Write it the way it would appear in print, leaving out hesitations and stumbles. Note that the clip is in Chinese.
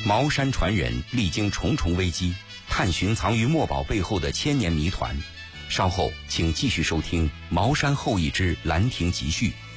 茅山传人历经重重危机，探寻藏于墨宝背后的千年谜团。稍后请继续收听《茅山后裔之兰亭集序》，